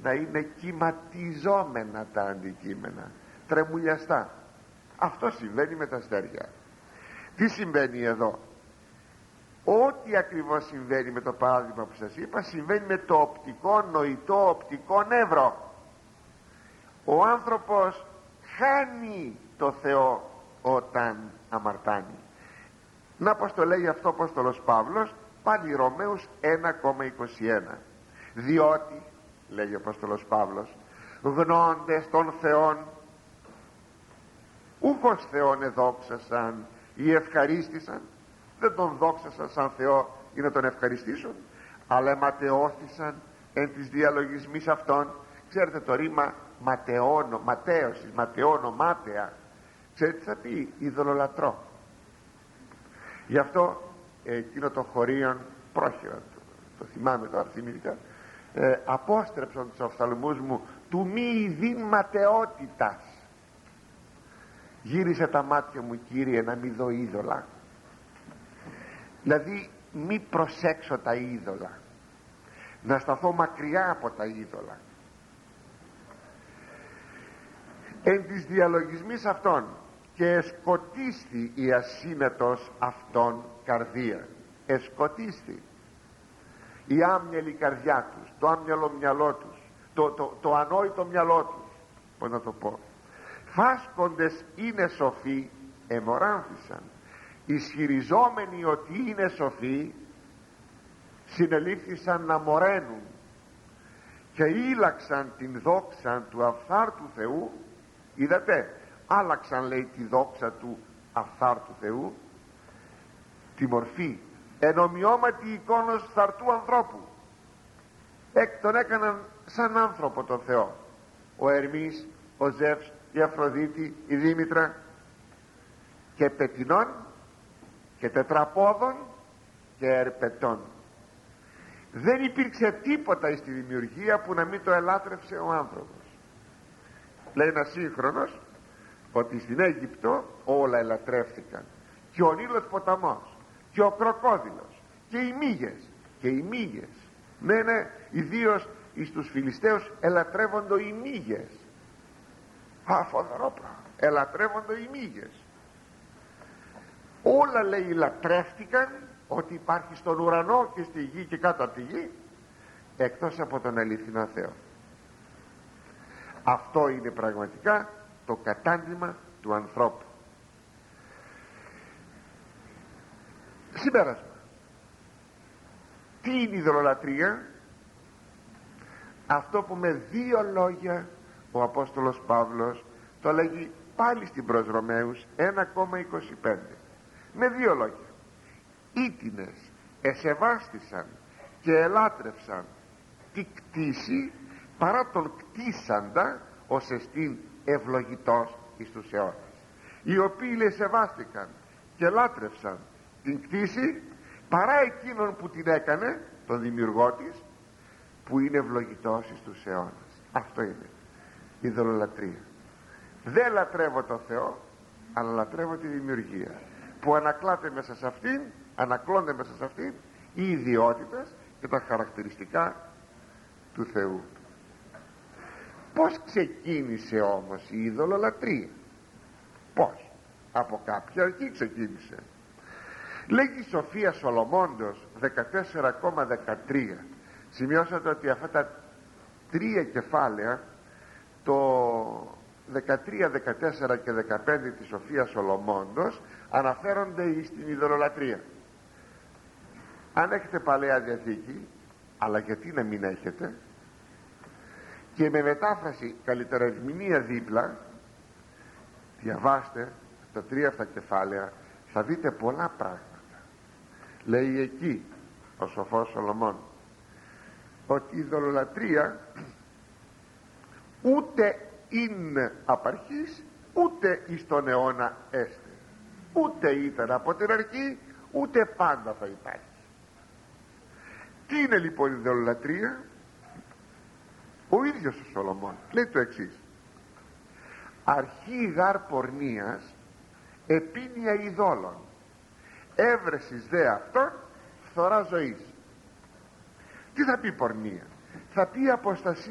να είναι κυματιζόμενα τα αντικείμενα, τρεμουλιαστά. Αυτό συμβαίνει με τα αστέρια. Τι συμβαίνει εδώ? Ό,τι ακριβώς συμβαίνει με το παράδειγμα που σας είπα, συμβαίνει με το οπτικό νοητό οπτικό νεύρο. Ο άνθρωπος χάνει το Θεό όταν αμαρτάνει. Να πως το λέει αυτό ο Απόστολος Παύλος πάλι Ρωμαίους 1,21. Διότι, λέει ο Απόστολος Παύλος, γνώντες των Θεών ούχος Θεόν εδόξασαν ή ευχαρίστησαν, δεν τον δόξασαν σαν Θεό ή να τον ευχαριστήσουν, αλλά ματαιώθησαν εν της διαλογισμής αυτών. Ξέρετε το ρήμα ματαιώνω, ματαίωσης, ματαιώνω, μάταια, ξέρετε τι θα πει? Ειδωλολατρό. Γι' αυτό εκείνο το χωρίον πρόχειρα, το θυμάμαι τώρα, θυμήθηκα, απόστρεψαν τους οφθαλμούς μου του μη ειδήν ματαιότητας. Γύρισε τα μάτια μου, Κύριε, να μη δω είδωλα. Δηλαδή μη προσέξω τα είδωλα, να σταθώ μακριά από τα είδωλα. Εν της διαλογισμής αυτών και εσκοτίστη η ασύνετος αυτών καρδία. Εσκοτίστη η άμυαλη καρδιά τους, το άμυαλο μυαλό τους, το ανόητο μυαλό τους, πώς να το πω. Φάσκοντες είναι σοφοί, εμοράνθησαν. Ισχυριζόμενοι ότι είναι σοφοί, συνελήφθησαν να μοραίνουν και ήλαξαν την δόξα του αφθάρτου Θεού. Είδατε, άλλαξαν, λέει, τη δόξα του αφθάρτου Θεού, τη μορφή, ενομοιώματι εικόνος φθαρτού ανθρώπου. Τον έκαναν σαν άνθρωπο τον Θεό. Ο Ερμής, ο Ζεύς, η Αφροδίτη, η Δήμητρα, και πετεινών και τετραπόδων και ερπετών. Δεν υπήρξε τίποτα στη δημιουργία που να μην το ελάτρευσε ο άνθρωπος. Λέει ένα σύγχρονος ότι στην Αίγυπτο όλα ελατρεύτηκαν, και ο Νείλος ποταμός και ο κροκόδιλος και οι μύγες, ναι, ιδίως εις τους Φιλιστέους ελατρεύοντο οι μύγες. Φοβερό πράγμα, ελατρεύοντο οι μύγες. Όλα, λέει, λατρεύτηκαν, ότι υπάρχει στον ουρανό και στη γη και κάτω από τη γη, εκτός από τον αληθινό Θεό. Αυτό είναι πραγματικά το κατάντημα του ανθρώπου. Συμπέρασμα. Τι είναι η ειδωλολατρία? Αυτό που με δύο λόγια ο Απόστολος Παύλος το λέγει πάλι στην προς Ρωμαίους 1,25. Με δύο λόγια. Ήτινες εσεβάστησαν και ελάτρευσαν τη κτήση παρά τον κτίσαντα ως εστίν ευλογητός εις τους αιώνας. Οι οποίοι εσεβάστηκαν και ελάτρευσαν την κτήση παρά εκείνον που την έκανε, τον δημιουργό της, που είναι ευλογητός εις τους αιώνας. Αυτό είναι η ειδωλολατρία. Δεν λατρεύω το Θεό, αλλά λατρεύω τη δημιουργία, που ανακλώνται μέσα σε αυτήν οι ιδιότητες και τα χαρακτηριστικά του Θεού. Πώς ξεκίνησε όμως η ειδωλολατρία? Πώς? Από κάποια αρχή ξεκίνησε. Λέγει η Σοφία Σολομώντος 14,13. Σημειώσατε ότι αυτά τα τρία κεφάλαια, το 13, 14 και 15 της Σοφίας Σολομώντος, αναφέρονται στην ειδωλολατρία. Αν έχετε Παλαιά Διαθήκη, αλλά γιατί να μην έχετε, και με μετάφραση καλύτερα ερμηνεία δίπλα, διαβάστε τα τρία αυτά κεφάλαια, θα δείτε πολλά πράγματα. Λέει εκεί ο σοφός Σολομών ότι η ειδωλολατρία ούτε είναι απαρχής, ούτε εις τον αιώνα έστε. Ούτε ήταν από την αρχή, ούτε πάντα θα υπάρχει. Τι είναι λοιπόν η ειδωλολατρία? Ο ίδιος ο Σολομών λέει το εξής: αρχή γάρ πορνείας επίνεια ειδόλων, έβρεσης δε αυτόν φθορά ζωής. Τι θα πει πορνεία? Θα πει αποστασία